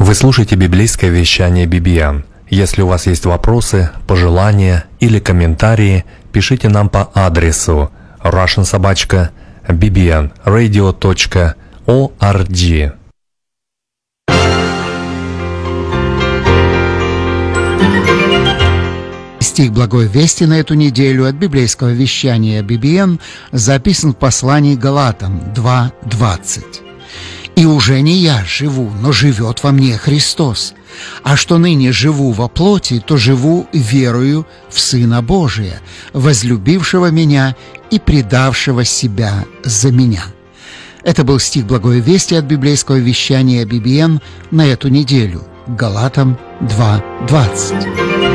Вы слушаете библейское вещание BBN. Если у вас есть вопросы, пожелания или комментарии, пишите нам по адресу russian@bbnradio.org. Стих Благой Вести на эту неделю от библейского вещания BBN записан в послании Галатам 2:20. «И уже не я живу, но живет во мне Христос. А что ныне живу во плоти, то живу верою в Сына Божия, возлюбившего меня и предавшего себя за меня». Это был стих Благой Вести от библейского вещания BBN на эту неделю. Галатам 2:20.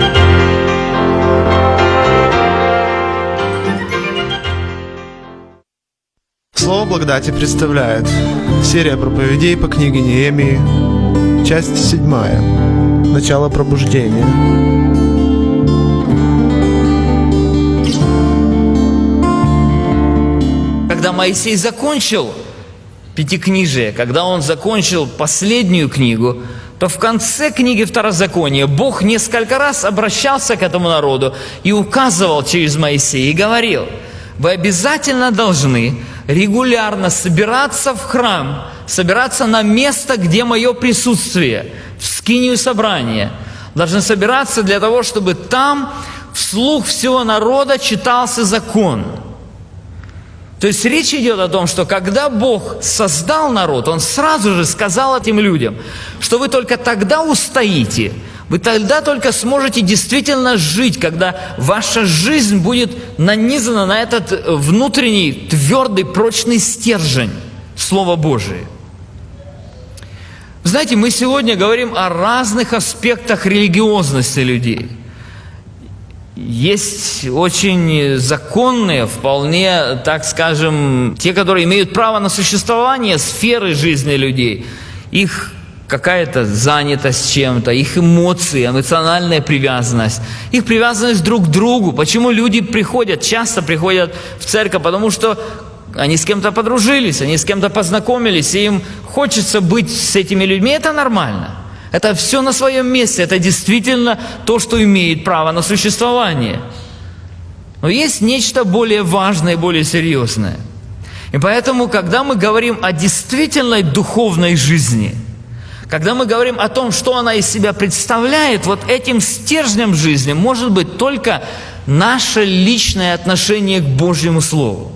Слово благодати представляет серия проповедей по книге Неемии, часть 7, начало пробуждения. Когда Моисей закончил Пятикнижие, когда он закончил последнюю книгу, то в конце книги Второзакония Бог несколько раз обращался к этому народу и указывал через Моисея и говорил: вы обязательно должны регулярно собираться в храм, собираться на место, где мое присутствие, в скинию собрания. Должны собираться для того, чтобы там вслух всего народа читался закон. То есть речь идет о том, что когда Бог создал народ, Он сразу же сказал этим людям, что вы только тогда устоите, вы тогда только сможете действительно жить, когда ваша жизнь будет нанизана на этот внутренний, твердый, прочный стержень Слова Божия. Знаете, мы сегодня говорим о разных аспектах религиозности людей. Есть очень законные, вполне, так скажем, те, которые имеют право на существование, сферы жизни людей. Их какая-то занятость чем-то, их эмоции, эмоциональная привязанность, их привязанность друг к другу. Почему люди часто приходят в церковь? Потому что они с кем-то подружились, они с кем-то познакомились, и им хочется быть с этими людьми. Это нормально. Это все на своем месте. Это действительно то, что имеет право на существование. Но есть нечто более важное и более серьезное. И поэтому, когда мы говорим о действительной духовной жизни, когда мы говорим о том, что она из себя представляет, вот этим стержнем жизни может быть только наше личное отношение к Божьему Слову.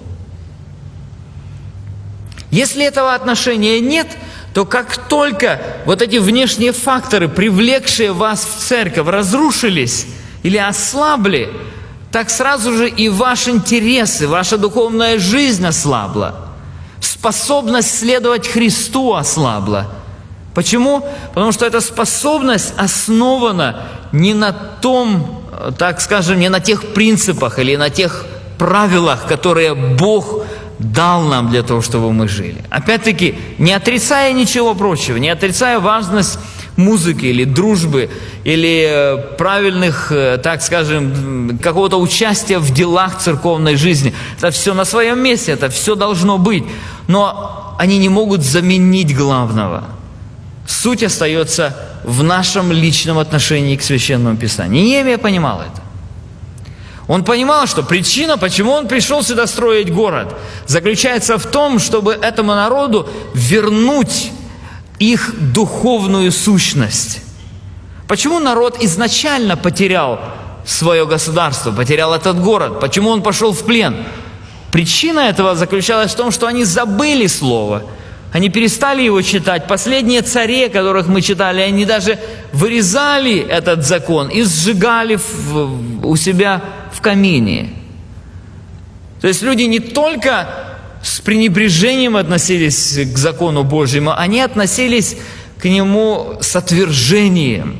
Если этого отношения нет, то как только вот эти внешние факторы, привлекшие вас в церковь, разрушились или ослабли, так сразу же и ваши интересы, ваша духовная жизнь ослабла. Способность следовать Христу ослабла. Почему? Потому что эта способность основана не на том, так скажем, не на тех принципах или на тех правилах, которые Бог дал нам для того, чтобы мы жили. Опять-таки, не отрицая ничего прочего, не отрицая важность музыки или дружбы, или правильных, так скажем, какого-то участия в делах церковной жизни. Это все на своем месте, это все должно быть. Но они не могут заменить главного. Суть остается в нашем личном отношении к Священному Писанию. Неемия понимал это. Он понимал, что причина, почему он пришел сюда строить город, заключается в том, чтобы этому народу вернуть их духовную сущность. Почему народ изначально потерял свое государство, потерял этот город? Почему он пошел в плен? Причина этого заключалась в том, что они забыли Слово. Они перестали его читать. Последние цари, которых мы читали, они даже вырезали этот закон и сжигали у себя в камине. То есть люди не только с пренебрежением относились к закону Божьему, они относились к нему с отвержением.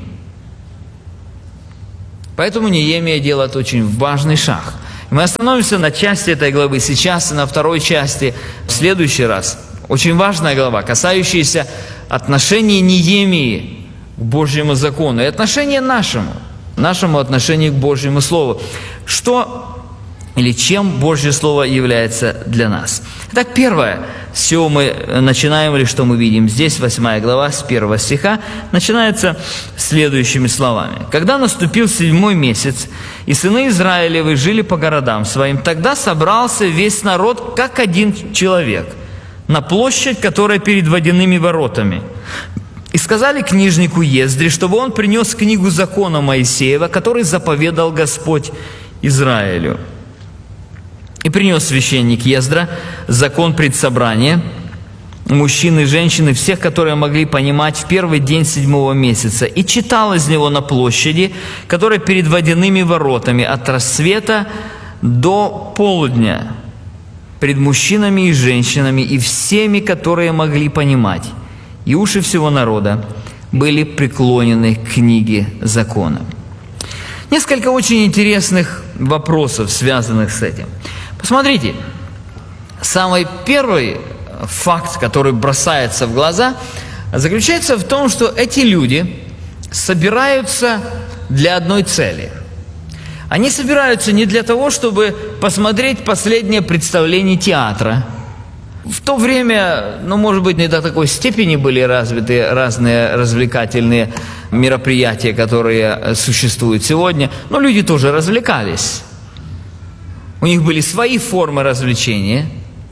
Поэтому Неемия делает очень важный шаг. Мы остановимся на части этой главы сейчас и на второй части в следующий раз. Очень важная глава, касающаяся отношения Неемии к Божьему закону и отношения нашему отношению к Божьему Слову. Что или чем Божье Слово является для нас. Так, первое, с чего мы начинаем или что мы видим здесь, 8 глава, с 1 стиха, начинается следующими словами. «Когда наступил 7-й месяц, и сыны Израилевы жили по городам своим, тогда собрался весь народ, как один человек, на площадь, которая перед водяными воротами. И сказали книжнику Ездре, чтобы он принес книгу закона Моисеева, который заповедал Господь Израилю. И принес священник Ездра закон пред собрание, мужчин и женщин, и всех, которые могли понимать, в первый день 7-го месяца, и читал из него на площади, которая перед водяными воротами, от рассвета до полудня, пред мужчинами и женщинами, и всеми, которые могли понимать. И уши всего народа были преклонены к книге закона». Несколько очень интересных вопросов, связанных с этим. Посмотрите, самый первый факт, который бросается в глаза, заключается в том, что эти люди собираются для одной цели. Они собираются не для того, чтобы посмотреть последнее представление театра. В то время, может быть, не до такой степени были развиты разные развлекательные мероприятия, которые существуют сегодня, но люди тоже развлекались. У них были свои формы развлечения.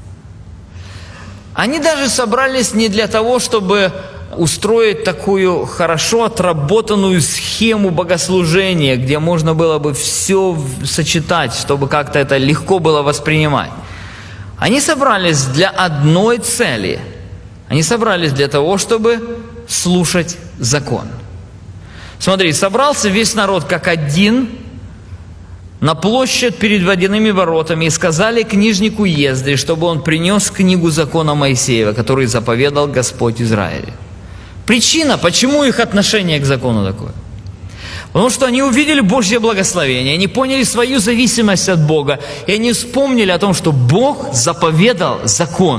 Они даже собрались не для того, чтобы устроить такую хорошо отработанную схему богослужения, где можно было бы все сочетать, чтобы как-то это легко было воспринимать. Они собрались для одной цели. Они собрались для того, чтобы слушать закон. Смотри, собрался весь народ как один на площадь перед водяными воротами и сказали книжнику Ездре, чтобы он принес книгу закона Моисеева, который заповедал Господь Израилю. Причина, почему их отношение к закону такое? Потому что они увидели Божье благословение, они поняли свою зависимость от Бога, и они вспомнили о том, что Бог заповедал закон.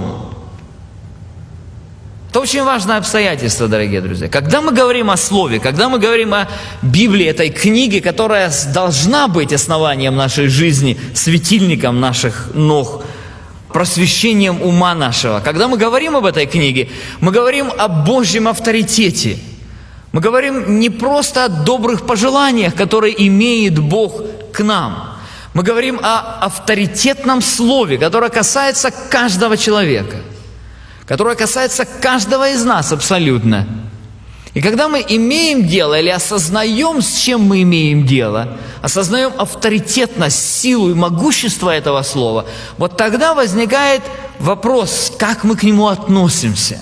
Это очень важное обстоятельство, дорогие друзья. Когда мы говорим о Слове, когда мы говорим о Библии, этой книге, которая должна быть основанием нашей жизни, светильником наших ног, просвещением ума нашего, когда мы говорим об этой книге, мы говорим о Божьем авторитете. Мы говорим не просто о добрых пожеланиях, которые имеет Бог к нам. Мы говорим о авторитетном слове, которое касается каждого человека, которое касается каждого из нас абсолютно. И когда мы имеем дело или осознаем, с чем мы имеем дело, осознаем авторитетность, силу и могущество этого слова, вот тогда возникает вопрос, как мы к нему относимся.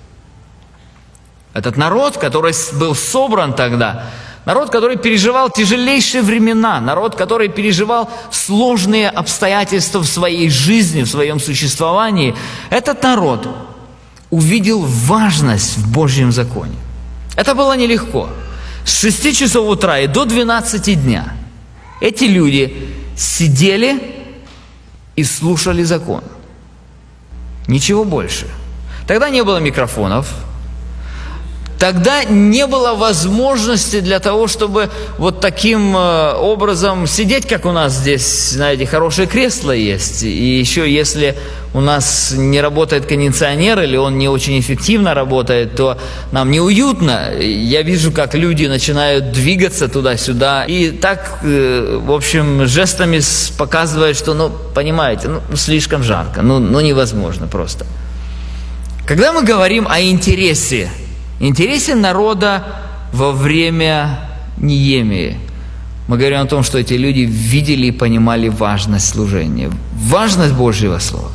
Этот народ, который был собран тогда, народ, который переживал тяжелейшие времена, народ, который переживал сложные обстоятельства в своей жизни, в своем существовании, этот народ увидел важность в Божьем законе. Это было нелегко. С 6 часов утра и до 12 дня эти люди сидели и слушали закон. Ничего больше. Тогда не было микрофонов. Тогда не было возможности для того, чтобы вот таким образом сидеть, как у нас здесь, знаете, хорошее кресло есть. И еще если у нас не работает кондиционер или он не очень эффективно работает, то нам неуютно. Я вижу, как люди начинают двигаться туда-сюда. И так, в общем, жестами показывают, что, понимаете, слишком жарко, невозможно просто. Когда мы говорим о интересе народа во время Неемии, мы говорим о том, что эти люди видели и понимали важность служения, важность Божьего Слова.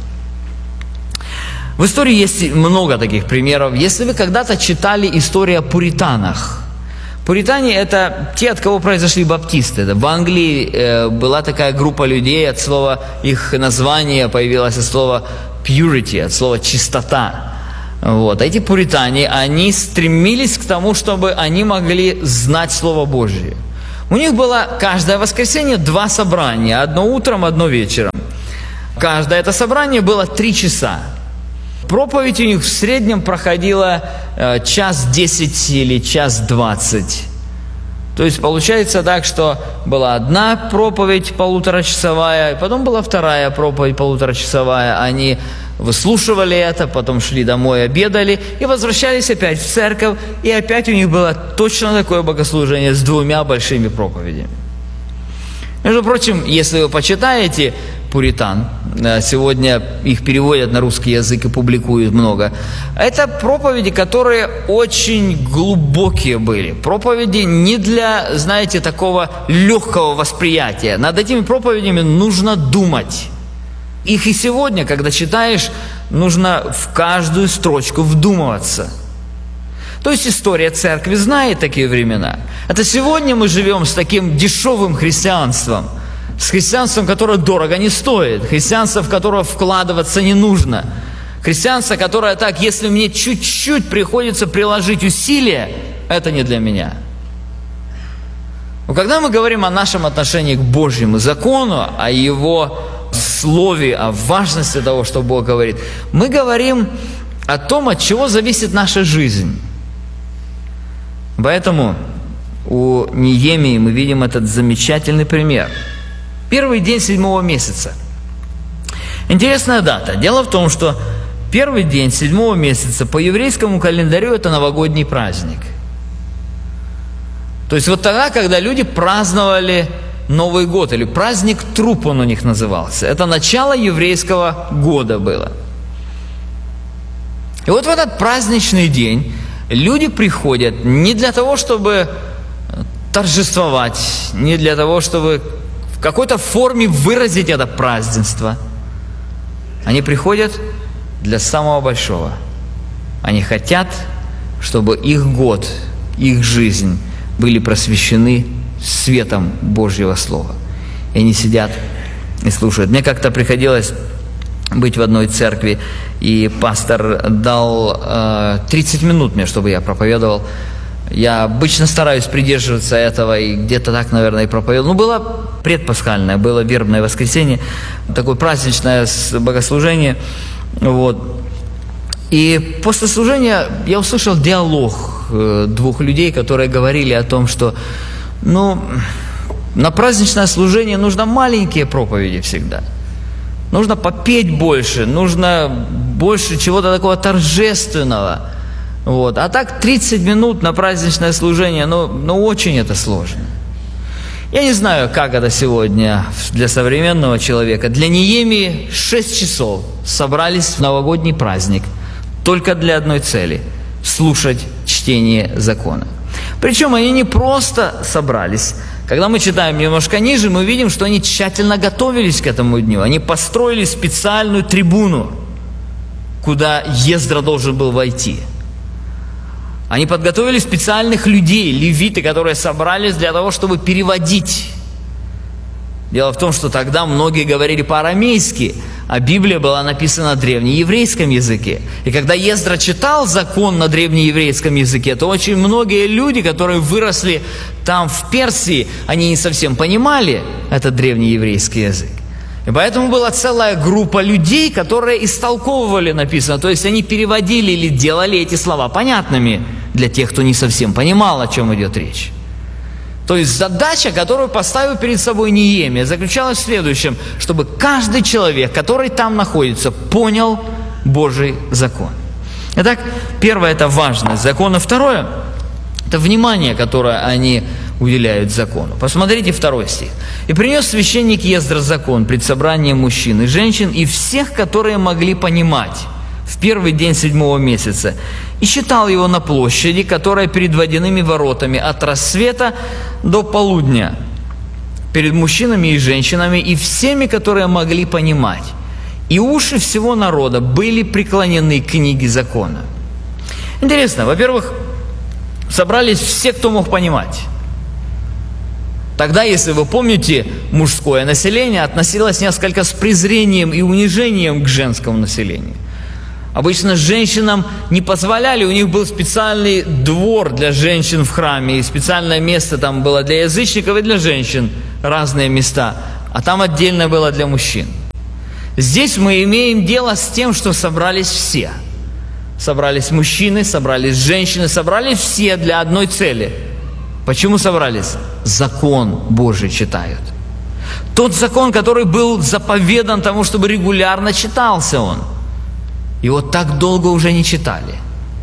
В истории есть много таких примеров. Если вы когда-то читали историю о пуританах, пуритане – это те, от кого произошли баптисты. В Англии была такая группа людей, от слова их названия появилось слово purity, от слова чистота. Вот. Эти пуритане, они стремились к тому, чтобы они могли знать Слово Божье. У них было каждое воскресенье 2 собрания, одно утром, одно вечером. Каждое это собрание было 3 часа. Проповедь у них в среднем проходила 1:10 или 1:20. То есть получается так, что была одна проповедь 1,5-часовая, и потом была вторая проповедь 1,5-часовая. Они выслушивали это, потом шли домой, обедали и возвращались опять в церковь, и опять у них было точно такое богослужение с 2 большими проповедями. Между прочим, если вы почитаете пуритан, сегодня их переводят на русский язык и публикуют много, это проповеди, которые очень глубокие были. Проповеди не для, знаете, такого легкого восприятия. Над этими проповедями нужно думать. Их и сегодня, когда читаешь, нужно в каждую строчку вдумываться. То есть история церкви знает такие времена. Это сегодня мы живем с таким дешевым христианством, с христианством, которое дорого не стоит, христианство, в которое вкладываться не нужно, христианство, которое так, если мне чуть-чуть приходится приложить усилия, это не для меня. Но когда мы говорим о нашем отношении к Божьему закону, о Его слове, о важности того, что Бог говорит, мы говорим о том, от чего зависит наша жизнь. Поэтому у Неемии мы видим этот замечательный пример. Первый день 7-го месяца. Интересная дата. Дело в том, что первый день 7-го месяца по еврейскому календарю это новогодний праздник. То есть вот тогда, когда люди праздновали Новый год, или праздник труп он у них назывался. Это начало еврейского года было. И вот в этот праздничный день люди приходят не для того, чтобы торжествовать, не для того, чтобы в какой-то форме выразить это празднество. Они приходят для самого большого. Они хотят, чтобы их год, их жизнь были просвещены светом Божьего Слова. И они сидят и слушают. Мне как-то приходилось быть в одной церкви, и пастор дал 30 минут мне, чтобы я проповедовал. Я обычно стараюсь придерживаться этого, и где-то так, наверное, и проповедовал. Было предпасхальное, было вербное воскресенье, такое праздничное богослужение. Вот. И после служения я услышал диалог 2 людей, которые говорили о том, что на праздничное служение нужно маленькие проповеди всегда. Нужно попеть больше, нужно больше чего-то такого торжественного. Вот. А так 30 минут на праздничное служение, очень это сложно. Я не знаю, как это сегодня для современного человека. Для Неемии 6 часов собрались в новогодний праздник только для одной цели – слушать чтение закона. Причем они не просто собрались. Когда мы читаем немножко ниже, мы видим, что они тщательно готовились к этому дню. Они построили специальную трибуну, куда Ездра должен был войти. Они подготовили специальных людей, левиты, которые собрались для того, чтобы переводить. Дело в том, что тогда многие говорили по-арамейски, а Библия была написана на древнееврейском языке. И когда Ездра читал закон на древнееврейском языке, то очень многие люди, которые выросли там в Персии, они не совсем понимали этот древнееврейский язык. И поэтому была целая группа людей, которые истолковывали написано, то есть они переводили или делали эти слова понятными для тех, кто не совсем понимал, о чем идет речь. То есть задача, которую поставил перед собой Неемия, заключалась в следующем, чтобы каждый человек, который там находится, понял Божий закон. Итак, первое – это важность закона. Второе – это внимание, которое они уделяют закону. Посмотрите 2 стих. «И принес священник Ездра закон пред собранием мужчин и женщин и всех, которые могли понимать, в первый день 7-го месяца, и читал его на площади, которая перед водяными воротами от рассвета до полудня, перед мужчинами и женщинами и всеми, которые могли понимать. И уши всего народа были преклонены к книге закона». Интересно, во-первых, собрались все, кто мог понимать. Тогда, если вы помните, мужское население относилось несколько с презрением и унижением к женскому населению. Обычно женщинам не позволяли, у них был специальный двор для женщин в храме, и специальное место там было для язычников и для женщин, разные места, а там отдельно было для мужчин. Здесь мы имеем дело с тем, что собрались все. Собрались мужчины, собрались женщины, собрались все для одной цели. Почему собрались? Закон Божий читают. Тот закон, который был заповедан тому, чтобы регулярно читался он. Его так долго уже не читали.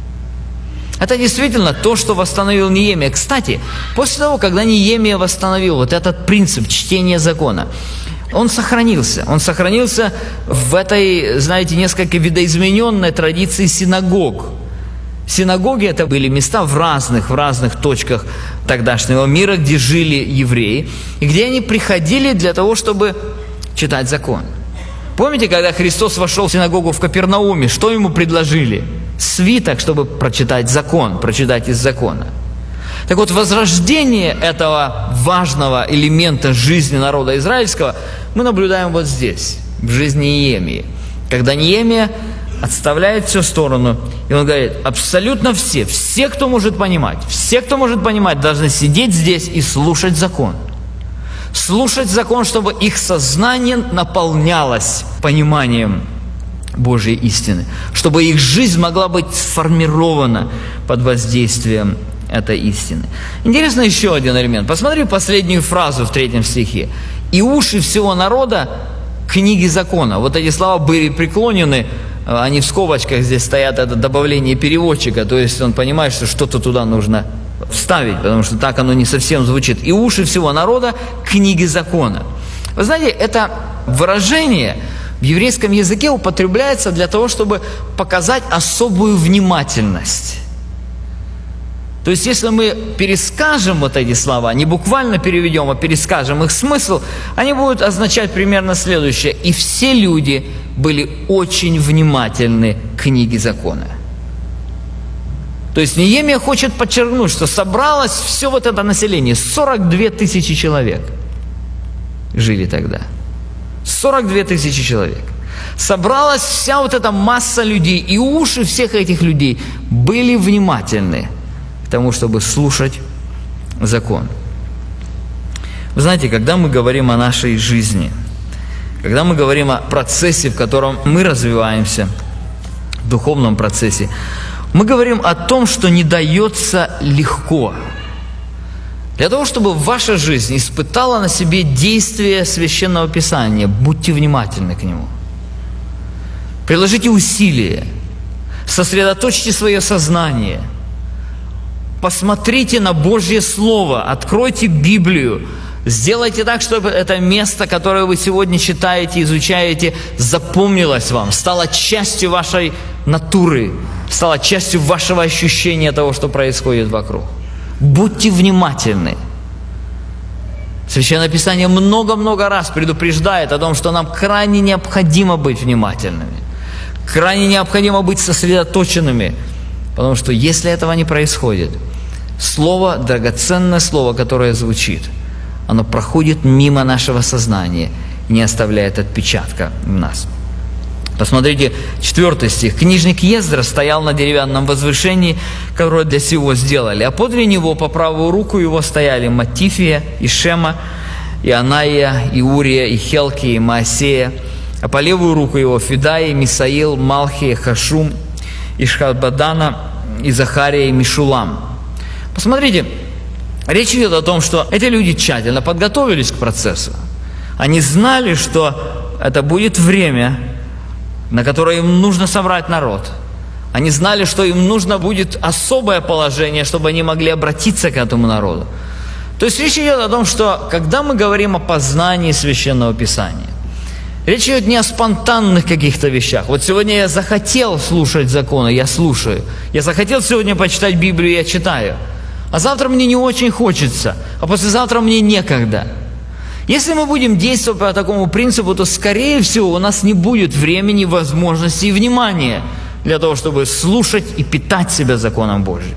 Это действительно то, что восстановил Неемия. Кстати, после того, когда Неемия восстановил вот этот принцип чтения закона, он сохранился. Он сохранился в этой, знаете, несколько видоизмененной традиции синагог. Синагоги – это были места в разных точках тогдашнего мира, где жили евреи, и где они приходили для того, чтобы читать закон. Помните, когда Христос вошел в синагогу в Капернауме, что ему предложили? Свиток, чтобы прочитать закон, прочитать из закона. Так вот, возрождение этого важного элемента жизни народа израильского мы наблюдаем вот здесь, в жизни Неемии. Когда Неемия отставляет все в сторону, и он говорит, абсолютно все, кто может понимать, должны сидеть здесь и слушать закон. Слушать закон, чтобы их сознание наполнялось пониманием Божьей истины, чтобы их жизнь могла быть сформирована под воздействием этой истины. Интересно еще один элемент. Посмотри последнюю фразу в 3 стихе. «И уши всего народа книги закона». Вот эти слова были преклонены, они в скобочках здесь стоят, это добавление переводчика, то есть он понимает, что что-то туда нужно вставить, потому что так оно не совсем звучит. «И уши всего народа книги закона». Вы знаете, это выражение в еврейском языке употребляется для того, чтобы показать особую внимательность. То есть, если мы перескажем вот эти слова, не буквально переведем, а перескажем их смысл, они будут означать примерно следующее. «И все люди были очень внимательны к книге закона». То есть, Неемия хочет подчеркнуть, что собралось все вот это население, 42 тысячи человек жили тогда. 42 тысячи человек. Собралась вся вот эта масса людей, и уши всех этих людей были внимательны к тому, чтобы слушать закон. Вы знаете, когда мы говорим о нашей жизни, когда мы говорим о процессе, в котором мы развиваемся, в духовном процессе, мы говорим о том, что не дается легко. Для того, чтобы ваша жизнь испытала на себе действие Священного Писания, будьте внимательны к нему. Приложите усилия, сосредоточьте свое сознание, посмотрите на Божье Слово, откройте Библию, сделайте так, чтобы это место, которое вы сегодня читаете, изучаете, запомнилось вам, стало частью вашей натуры, стало частью вашего ощущения того, что происходит вокруг. Будьте внимательны. Священное Писание много-много раз предупреждает о том, что нам крайне необходимо быть внимательными, крайне необходимо быть сосредоточенными, потому что если этого не происходит, слово, драгоценное слово, которое звучит, оно проходит мимо нашего сознания и не оставляет отпечатка в нас. Посмотрите, 4 стих. «Книжник Ездра стоял на деревянном возвышении, которое для сего сделали, а подле него по правую руку его стояли Матифия, и Шема, и Анаия, и Урия, и Хелки, и Маасея, а по левую руку его Федаи, Мисаил, Малхия, Хашум, Ишхабадана, и Захария, и Мишулам». Посмотрите, речь идет о том, что эти люди тщательно подготовились к процессу. Они знали, что это будет время, на которое им нужно собрать народ. Они знали, что им нужно будет особое положение, чтобы они могли обратиться к этому народу. То есть речь идет о том, что когда мы говорим о познании Священного Писания, речь идет не о спонтанных каких-то вещах. Вот сегодня я захотел слушать законы, я слушаю. Я захотел сегодня почитать Библию, я читаю. А завтра мне не очень хочется, а послезавтра мне некогда. Если мы будем действовать по такому принципу, то, скорее всего, у нас не будет времени, возможности и внимания для того, чтобы слушать и питать себя законом Божьим.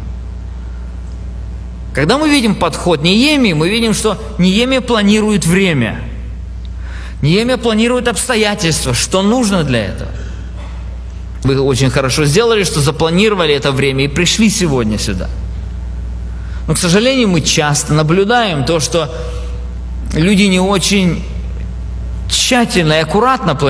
Когда мы видим подход Неемии, мы видим, что Неемия планирует время. Неемия планирует обстоятельства, что нужно для этого. Вы очень хорошо сделали, что запланировали это время и пришли сегодня сюда. Но, к сожалению, мы часто наблюдаем то, что люди не очень тщательно и аккуратно планируют